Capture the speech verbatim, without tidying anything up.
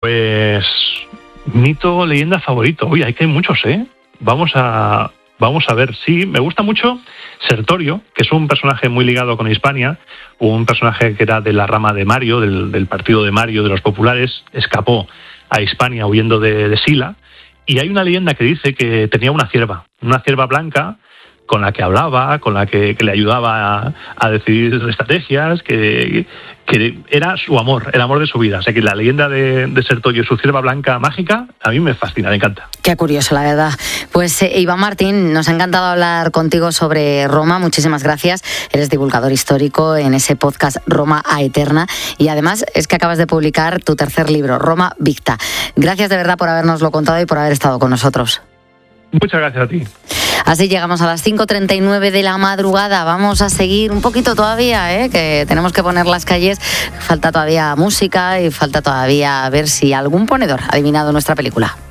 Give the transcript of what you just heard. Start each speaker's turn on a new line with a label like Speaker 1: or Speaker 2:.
Speaker 1: Pues mito, leyenda favorito. Uy, hay que hay muchos, ¿eh? Vamos a vamos a ver. Sí, me gusta mucho Sertorio, que es un personaje muy ligado con Hispania, un personaje que era de la rama de Mario, del, del partido de Mario, de los populares, escapó a Hispania huyendo de, de Sila, y hay una leyenda que dice que tenía una cierva, una cierva blanca, con la que hablaba, con la que, que le ayudaba a, a decidir estrategias, que, que era su amor, el amor de su vida. O sea que la leyenda de, de Sertorio y su cierva blanca mágica, a mí me fascina, me encanta.
Speaker 2: Qué curioso, la verdad. Pues eh, Iván Martín, nos ha encantado hablar contigo sobre Roma, muchísimas gracias. Eres divulgador histórico en ese podcast Roma a Eterna, y además es que acabas de publicar tu tercer libro, Roma Victa. Gracias de verdad por habernoslo contado y por haber estado con nosotros.
Speaker 1: Muchas gracias a ti.
Speaker 2: Así llegamos a las cinco treinta y nueve de la madrugada. Vamos a seguir un poquito todavía, ¿eh? Que tenemos que poner las calles. Falta todavía música y falta todavía ver si algún ponedor ha adivinado nuestra película.